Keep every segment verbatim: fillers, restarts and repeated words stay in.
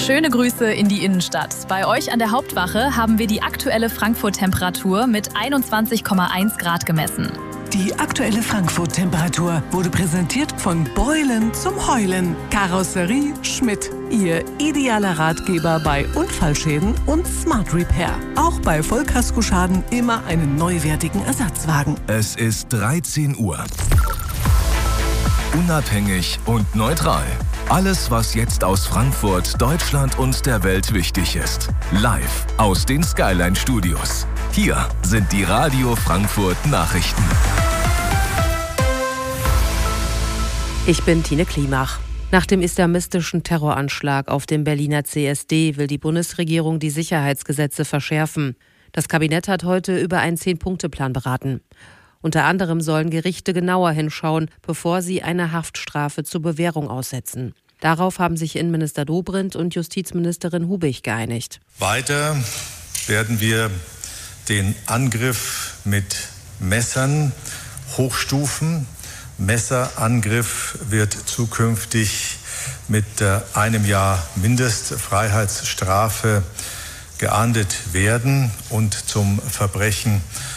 Schöne Grüße in die Innenstadt. Bei euch an der Hauptwache haben wir die aktuelle Frankfurt-Temperatur mit einundzwanzig Komma eins Grad gemessen. Die aktuelle Frankfurt-Temperatur wurde präsentiert von Beulen zum Heulen. Karosserie Schmidt. Ihr idealer Ratgeber bei Unfallschäden und Smart Repair. Auch bei Vollkaskoschaden immer einen neuwertigen Ersatzwagen. Es ist dreizehn Uhr. Unabhängig und neutral. Alles, was jetzt aus Frankfurt, Deutschland und der Welt wichtig ist. Live aus den Skyline Studios. Hier sind die Radio Frankfurt Nachrichten. Ich bin Tine Klimach. Nach dem islamistischen Terroranschlag auf dem Berliner C S D will die Bundesregierung die Sicherheitsgesetze verschärfen. Das Kabinett hat heute über einen Zehn-Punkte-Plan beraten. Unter anderem sollen Gerichte genauer hinschauen, bevor sie eine Haftstrafe zur Bewährung aussetzen. Darauf haben sich Innenminister Dobrindt und Justizministerin Hubig geeinigt. Weiter werden wir den Angriff mit Messern hochstufen. Messerangriff wird zukünftig mit einem Jahr Mindestfreiheitsstrafe geahndet werden und zum Verbrechen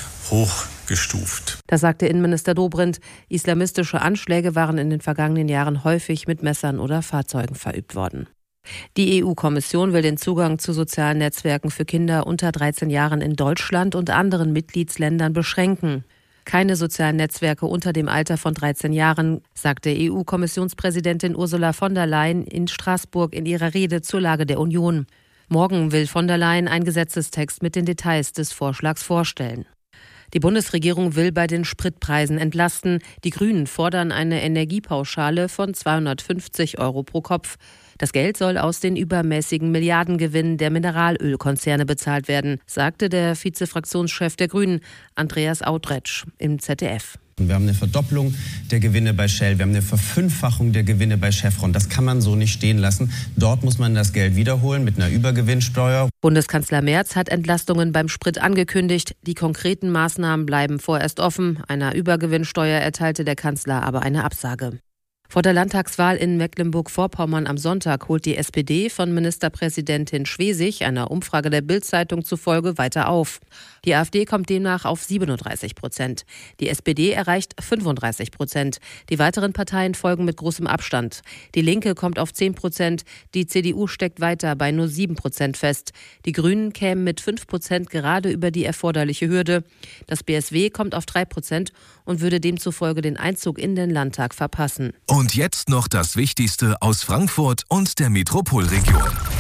hochgestuft. Das sagte Innenminister Dobrindt. Islamistische Anschläge waren in den vergangenen Jahren häufig mit Messern oder Fahrzeugen verübt worden. Die E U-Kommission will den Zugang zu sozialen Netzwerken für Kinder unter dreizehn Jahren in Deutschland und anderen Mitgliedsländern beschränken. Keine sozialen Netzwerke unter dem Alter von dreizehn Jahren, sagte E U-Kommissionspräsidentin Ursula von der Leyen in Straßburg in ihrer Rede zur Lage der Union. Morgen will von der Leyen einen Gesetzestext mit den Details des Vorschlags vorstellen. Die Bundesregierung will bei den Spritpreisen entlasten. Die Grünen fordern eine Energiepauschale von zweihundertfünfzig Euro pro Kopf. Das Geld soll aus den übermäßigen Milliardengewinnen der Mineralölkonzerne bezahlt werden, sagte der Vizefraktionschef der Grünen, Andreas Audretsch, im Z D F. Wir haben eine Verdopplung der Gewinne bei Shell, wir haben eine Verfünffachung der Gewinne bei Chevron. Das kann man so nicht stehen lassen. Dort muss man das Geld wiederholen mit einer Übergewinnsteuer. Bundeskanzler Merz hat Entlastungen beim Sprit angekündigt. Die konkreten Maßnahmen bleiben vorerst offen. Einer Übergewinnsteuer erteilte der Kanzler aber eine Absage. Vor der Landtagswahl in Mecklenburg-Vorpommern am Sonntag holt die S P D von Ministerpräsidentin Schwesig einer Umfrage der Bild-Zeitung zufolge weiter auf. Die AfD kommt demnach auf siebenunddreißig Prozent. Die S P D erreicht fünfunddreißig Prozent. Die weiteren Parteien folgen mit großem Abstand. Die Linke kommt auf zehn Prozent. Die C D U steckt weiter bei nur sieben Prozent fest. Die Grünen kämen mit fünf Prozent gerade über die erforderliche Hürde. Das B S W kommt auf drei Prozent und würde demzufolge den Einzug in den Landtag verpassen. Und jetzt noch das Wichtigste aus Frankfurt und der Metropolregion.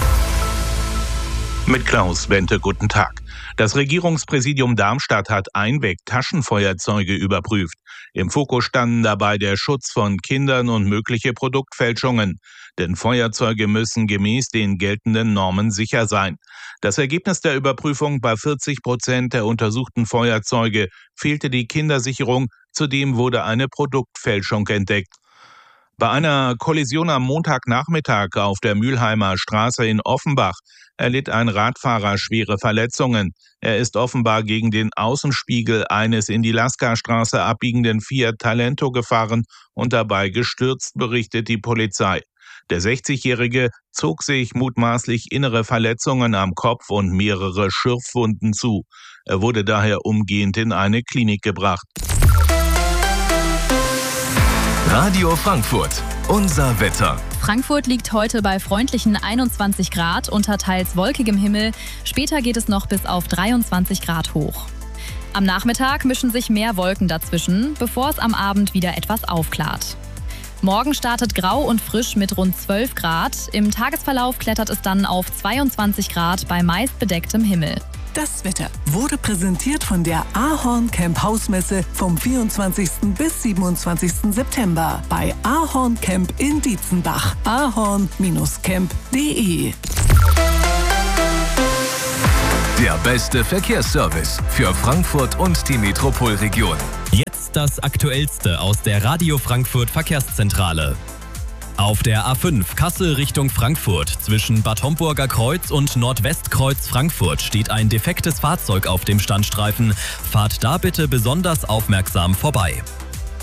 Mit Klaus Wente, guten Tag. Das Regierungspräsidium Darmstadt hat Einweg-Taschenfeuerzeuge überprüft. Im Fokus standen dabei der Schutz von Kindern und mögliche Produktfälschungen. Denn Feuerzeuge müssen gemäß den geltenden Normen sicher sein. Das Ergebnis der Überprüfung: bei vierzig Prozent der untersuchten Feuerzeuge fehlte die Kindersicherung. Zudem wurde eine Produktfälschung entdeckt. Bei einer Kollision am Montagnachmittag auf der Mülheimer Straße in Offenbach erlitt ein Radfahrer schwere Verletzungen. Er ist offenbar gegen den Außenspiegel eines in die Lasker-Straße abbiegenden Fiat Talento gefahren und dabei gestürzt, berichtet die Polizei. Der sechzigjährige zog sich mutmaßlich innere Verletzungen am Kopf und mehrere Schürfwunden zu. Er wurde daher umgehend in eine Klinik gebracht. Radio Frankfurt, unser Wetter. Frankfurt liegt heute bei freundlichen einundzwanzig Grad unter teils wolkigem Himmel. Später geht es noch bis auf dreiundzwanzig Grad hoch. Am Nachmittag mischen sich mehr Wolken dazwischen, bevor es am Abend wieder etwas aufklart. Morgen startet grau und frisch mit rund zwölf Grad. Im Tagesverlauf klettert es dann auf zweiundzwanzig Grad bei meist bedecktem Himmel. Das Wetter wurde präsentiert von der Ahorn Camp Hausmesse vom vierundzwanzigsten bis siebenundzwanzigsten September bei Ahorn Camp in Dietzenbach. ahorn Camp punkt de. Der beste Verkehrsservice für Frankfurt und die Metropolregion. Jetzt das Aktuellste aus der Radio Frankfurt Verkehrszentrale. Auf der A fünf Kassel Richtung Frankfurt zwischen Bad Homburger Kreuz und Nordwestkreuz Frankfurt steht ein defektes Fahrzeug auf dem Standstreifen. Fahrt da bitte besonders aufmerksam vorbei.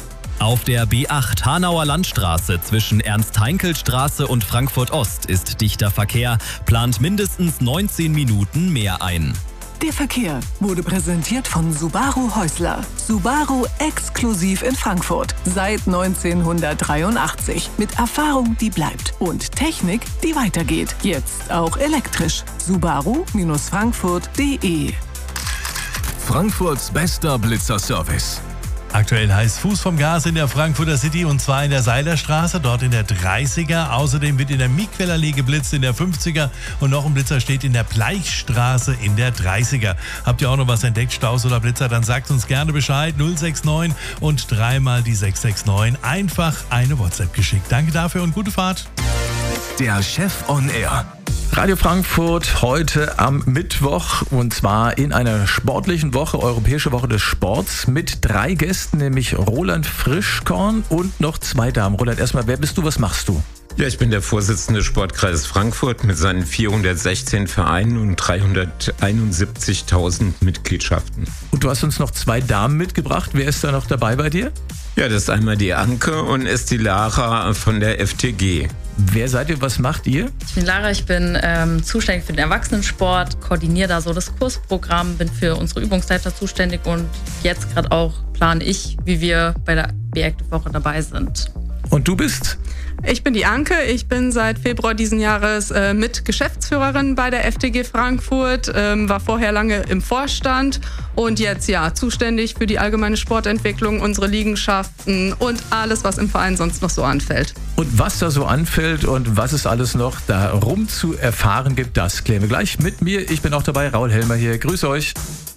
Auf der B acht Hanauer Landstraße zwischen Ernst-Heinkel-Straße und Frankfurt-Ost ist dichter Verkehr, plant mindestens neunzehn Minuten mehr ein. Der Verkehr wurde präsentiert von Subaru Häusler. Subaru exklusiv in Frankfurt. Seit neunzehnhundertdreiundachtzig. Mit Erfahrung, die bleibt. Und Technik, die weitergeht. Jetzt auch elektrisch. Subaru Frankfurt punkt de. Frankfurts bester Blitzerservice. Aktuell heißt Fuß vom Gas in der Frankfurter City und zwar in der Seilerstraße, dort in der dreißiger. Außerdem wird in der Mietquellallee geblitzt in der fünfziger und noch ein Blitzer steht in der Bleichstraße in der dreißiger. Habt ihr auch noch was entdeckt, Staus oder Blitzer, dann sagt uns gerne Bescheid. null sechs neun und dreimal die sechs sechs neun. Einfach eine WhatsApp geschickt. Danke dafür und gute Fahrt. Der Chef on Air. Radio Frankfurt heute am Mittwoch und zwar in einer sportlichen Woche, Europäische Woche des Sports mit drei Gästen, nämlich Roland Frischkorn und noch zwei Damen. Roland, erstmal, wer bist du, was machst du? Ja, ich bin der Vorsitzende des Sportkreises Frankfurt mit seinen vierhundertsechzehn Vereinen und dreihunderteinundsiebzigtausend Mitgliedschaften. Und du hast uns noch zwei Damen mitgebracht. Wer ist da noch dabei bei dir? Ja, das ist einmal die Anke und ist die Lara von der F T G. Wer seid ihr, was macht ihr? Ich bin Lara, ich bin ähm, zuständig für den Erwachsenensport, koordiniere da so das Kursprogramm, bin für unsere Übungsleiter zuständig und jetzt gerade auch plane ich, wie wir bei der B-Active-Woche dabei sind. Und du bist? Ich bin die Anke, ich bin seit Februar diesen Jahres äh, mit Geschäftsführerin bei der F T G Frankfurt, ähm, war vorher lange im Vorstand und jetzt ja zuständig für die allgemeine Sportentwicklung, unsere Liegenschaften und alles, was im Verein sonst noch so anfällt. Und was da so anfällt und was es alles noch darum zu erfahren gibt, das klären wir gleich mit mir. Ich bin auch dabei, Raul Helmer hier. Grüß euch.